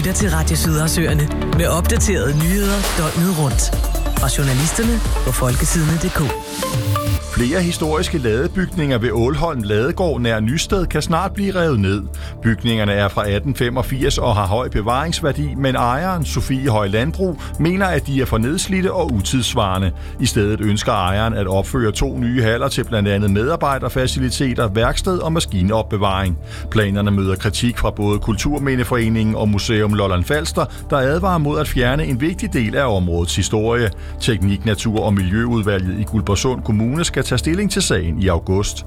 lytter til Radio Sydersøerne med opdaterede nyheder døgnet rundt. Fra journalisterne på folketidene.dk. Flere historiske ladebygninger ved Ålholm Ladegård nær Nysted kan snart blive revet ned. Bygningerne er fra 1885 og har høj bevaringsværdi, men ejeren, Sofie Høj Landbrug, mener, at de er for nedslidte og utidssvarende. I stedet ønsker ejeren at opføre 2 nye haller til blandt andet medarbejderfaciliteter, værksted og maskinopbevaring. Planerne møder kritik fra både Kulturmindeforeningen og Museum Lolland Falster, der advarer mod at fjerne en vigtig del af områdets historie. Teknik, Natur og Miljøudvalget i Guldborgsund Kommune skal tage stilling til sagen i august.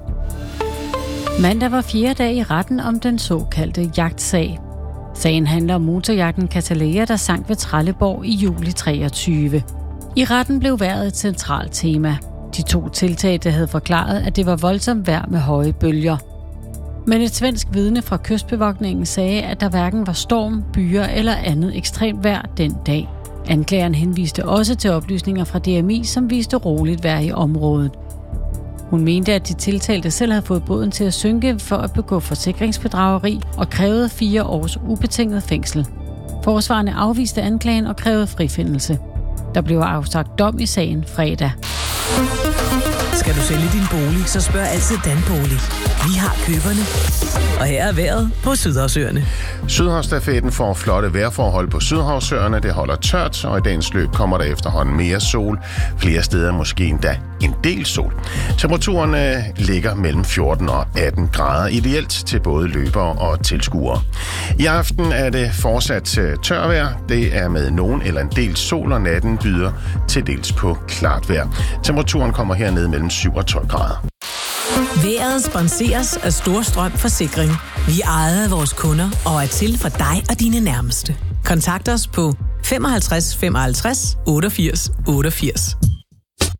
Mandag var 4. dag i retten om den såkaldte jagtsag. Sagen handler om motorjagten Catalea, der sank ved Trelleborg i juli 23. I retten blev vejret et centralt tema. De 2 tiltalte havde forklaret, at det var voldsomt vejr med høje bølger. Men et svensk vidne fra kystbevogtningen sagde, at der hverken var storm, byer eller andet ekstremt vejr den dag. Anklageren henviste også til oplysninger fra DMI, som viste roligt vejr i området. Hun mente, at de tiltalte selv havde fået båden til at synke for at begå forsikringsbedrageri og krævede 4 års ubetinget fængsel. Forsvarerne afviste anklagen og krævede frifindelse. Der blev afsagt dom i sagen fredag. Skal du sælge din bolig, så spørg altid Danbolig. Vi har køberne. Og her er vejret på Sydhavsøerne. Sydhavsstafetten får flotte vejrforhold på Sydhavsøerne. Det holder tørt, og i dagens løb kommer der efterhånden mere sol. Flere steder måske endda en del sol. Temperaturerne ligger mellem 14 og 18 grader, ideelt til både løbere og tilskuere. I aften er det fortsat tørvejr. Det er med nogen eller en del sol, og natten byder til dels på klart vejr. Temperaturen kommer hernede mellem 7 og 12 grader. Vejret sponseres af Storstrøm Forsikring. Vi er ejet af vores kunder og er til for dig og dine nærmeste. Kontakt os på 55 55 88 88.